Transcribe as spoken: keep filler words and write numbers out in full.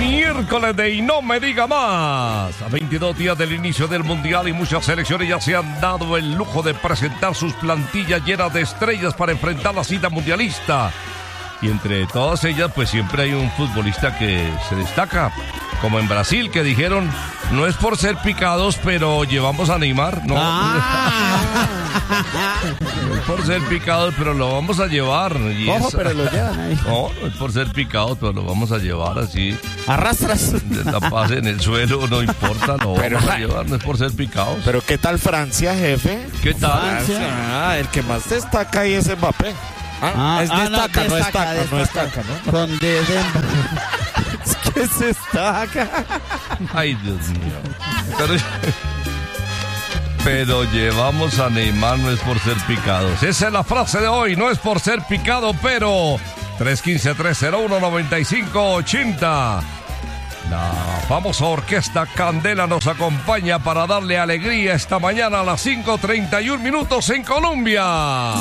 Miércoles de Y no me diga más. A veintidós días del inicio del Mundial y muchas selecciones ya se han dado el lujo de presentar sus plantillas llenas de estrellas para enfrentar la cita mundialista. Y entre todas ellas, pues siempre hay un futbolista que se destaca. Como en Brasil, que dijeron, no es por ser picados, pero llevamos a Neymar. No, Ah. no es por ser picados, pero lo vamos a llevar. Y Ojo, es- pero lo llevan ahí. No, no es por ser picados, pero lo vamos a llevar así. Arrastras. De taparse en el suelo, no importa, lo Pero- vamos a llevar, no es por ser picados. Pero ¿qué tal Francia, jefe? ¿Qué tal? Francia. Ah, el que más destaca ahí es Mbappé. Ah, es ah, no, destaca, no, destaca, destaca, no destaca. destaca, ¿no? Con desdén. Es que se destaca. Ay, Dios mío. Pero, pero llevamos a Neymar, no es por ser picados. Esa es la frase de hoy, no es por ser picado, pero tres uno cinco, tres cero uno, nueve cinco ocho cero. La famosa orquesta Candela nos acompaña para darle alegría esta mañana a las cinco treinta y un minutos en Colombia.